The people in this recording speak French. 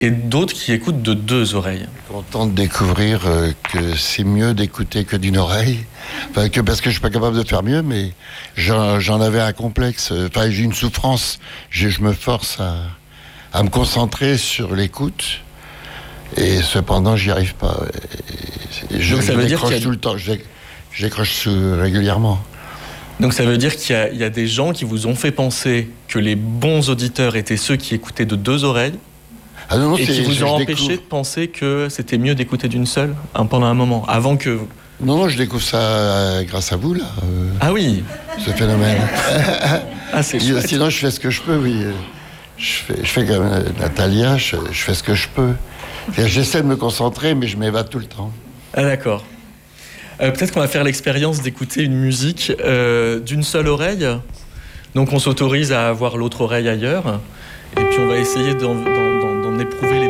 et d'autres qui écoutent de 2 oreilles. Content de découvrir que c'est mieux d'écouter que d'une oreille. Enfin, parce que je suis pas capable de faire mieux, mais j'en avais un complexe. Enfin, j'ai une souffrance. Je me force à me concentrer sur l'écoute. Et cependant, j'y arrive pas. Je décroche tout le temps. Je décroche régulièrement. Donc ça veut dire qu'il y a des gens qui vous ont fait penser que les bons auditeurs étaient ceux qui écoutaient de 2 oreilles. Ah non, et qui vous ont empêché de penser que c'était mieux d'écouter d'une seule pendant un moment, avant que... Non, je découvre ça grâce à vous, là. Ah oui. Ce phénomène. Ah, c'est chouette. Sinon, je fais ce que je peux, oui. Je fais comme Natalia, je fais ce que je peux. J'essaie de me concentrer, mais je m'évade tout le temps. Ah d'accord. Peut-être qu'on va faire l'expérience d'écouter une musique d'une seule oreille. Donc on s'autorise à avoir l'autre oreille ailleurs. Et puis on va essayer d'en éprouver